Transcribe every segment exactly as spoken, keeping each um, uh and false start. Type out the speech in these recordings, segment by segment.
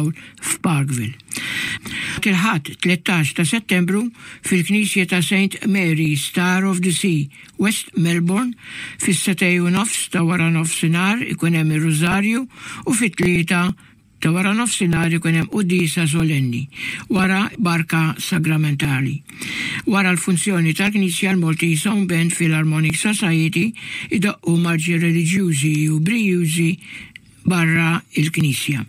dawl f'Parkville. Tilħat tlettax ta' Settembru fil-Knisja ta' Saint Mary Star of the Sea, West Melbourne, fis-setej u nofs ta' wara nofsinhar ikun hemm ir-Rużarju u fit-tlieta ta' wara nofsinhar ikun hemm qudiesa solenni wara barka sagramentali. Wara l-funzjoni tal-Knisja l-Maltese Home Band Philharmonic Society idaqqu marġi reliġjużi u brijużi barra il-Knisja.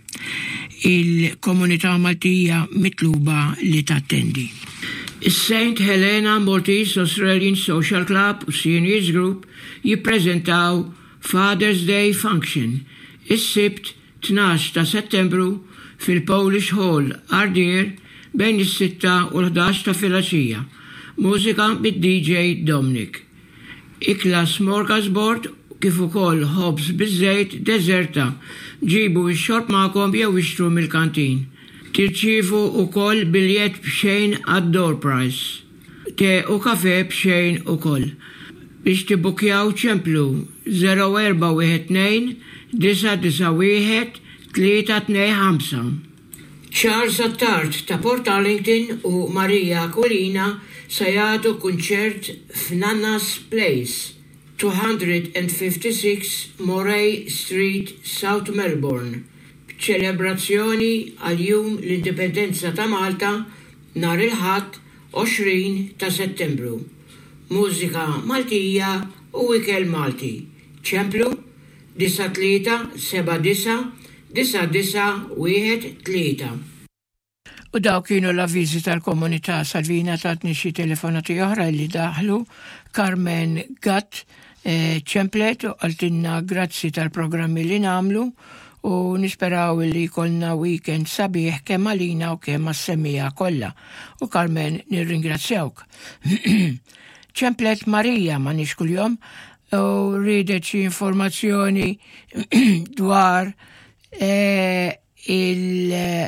Il-komunità Maltija mitluba li tattendi. Is-Saint Helena Maltese Australian Social Club u Seniors Group jippreżentaw Father's Day Function is-Sibt tnax ta' Settembru fil-Polish Hall Ardeer bejn is-sitta u l-ħdax ta' filgħaxija. Mużika bid-D J Dominic. Ikla smorgasbord kif ukoll ħobs biż-żejt deżerta. Ġibu x-xorb magħkom jew ixtru mill-kantin. Tirċievu wkoll biljett b'xejn għad-door price. Te u kafe b'xejn ukoll. Biex tibbukjaw ċemplu zero erba' wieħed tnejn disa' disa' wieħed tlieta tnejn ħamsa. Charles Attard ta' Port Arlington u Marija Aquilina se jagħtu kunċert f'Nanna's Place, two fifty-six Moray Street, South Melbourne, b'ċelebrazzjoni għal-jum l-Indipendenza ta' Malta nhar il-Ħadd għoxrin ta' Settembru. Mużika Maltija u ikel Malti. Ċemplu disa' tlieta seba' disa' disa' disa' wieħed tlieta. U daw kienu l-avviżi tal-komunità. Salvina tatni xi telefonati oħra li daħlu. Carmen Gatt ċemplet u għaltinna grazzi tal-programmi li namlu u nisperaw li kolna weekend sabiħ kemm għalina u kemm għas-semmija kollha. U Carmen nirringrazzjawk. ċemplet Marija ma nix kuljom u ridet xi informazzjoni dwar il-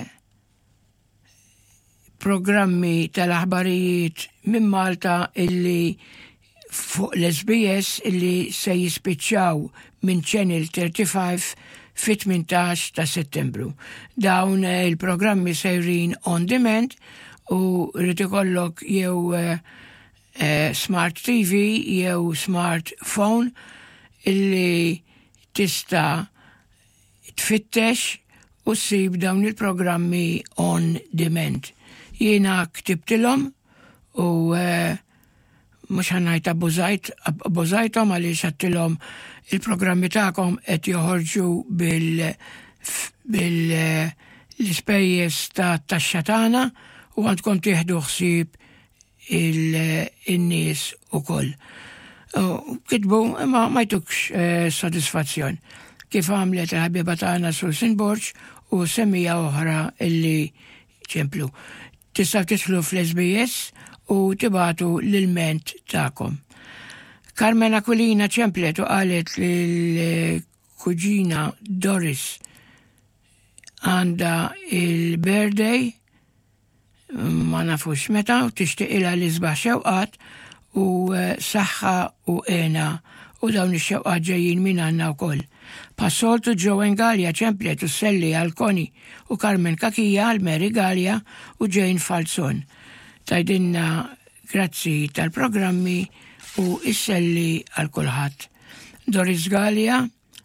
programmi tal-aħbarijiet minn Malta illi fuq l-S B S illi se jispiċċaw minn Channel thirty-five fit-tmintax ta' Settembru. Dawn il-programmi sejrin on demand u rrid ikollok jew uh, uh, smart T V jew smartphone illi tista' tfittex u ssib dawn il-programmi on demand. Jiena ktibtilhom u uh, mhux ħannajt abbużajt abbużajthom għaliex għattilhom il-programmi tagħkom qed joħorġu bil bil uh, l-ispejjeż ta' taxxa tagħna u għandkom tieħdu ħsieb il-nies ukoll. Uh, kitbu ma ma jtukx uh, sodisfazzjon. Kif għamlet il-ħabiba tagħna Susan Borch u semmija oħra illi ċemplu. Tistaw titlu fl-S B S u tibatu l-ment ta'kom. Carmen Aquilina ċemplet u qalet l-kuġina Doris għanda il-birthday ma nafux meta u tixtieq ilha l-isbaħ xewqat u saħħa u ena u dawn ix-xewqat ġejjin minn għandna wkoll. Passoltu Joan Gallia ċemplet u selli għal-Koni u Carmen Kakija għal-Mary Gallia u Jane Falzon. Tajdinna grazzi tal-programmi u isselli għal-kulħadd. Doris Gallia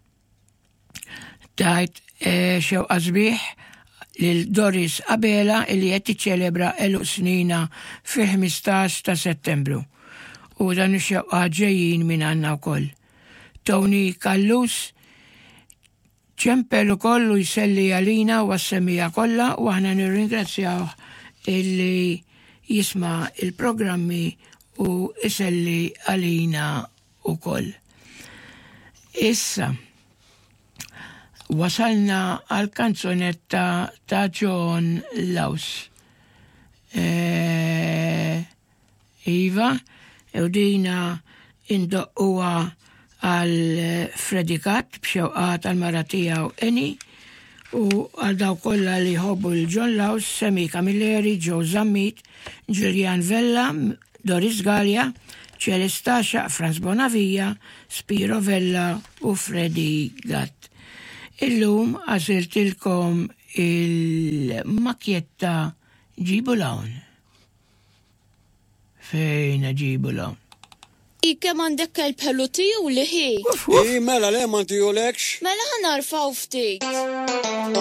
tajt e, xewqa sbieħ lil Doris Abela li qed tiċċelebra eluq snina fil-ħmistax ta' Settembru. U dan ix-xewqa ġejjin minn għandna wkoll. Tony Kallus ċempel ukoll u jselli għalina u għas-semmija kollha u aħna nirringrazzjaw illi jisma' il-programmi u iselli għalina ukoll. Issa wasalna għal kanzonetta ta' John Laws. E, Iva, u dina indoqquha għal Fredikat b'xewqat għal maratija u Eni u għal daw kollha li ħobbu l-John Laws, Semi Camilleri, Joe Zammit, Julian Vella, Doris Gallia, Celesta Xaq, Franz Bonavija, Spiro Vella u Freddy Gatt. Illum għażiltilkom il-makjetta ġibu lawn. Fejn ġibu lawn? Ikke mandek kelb-ħeluti u liħi. I mela le ma ntijolekx. Mela ħanarfaw ftik.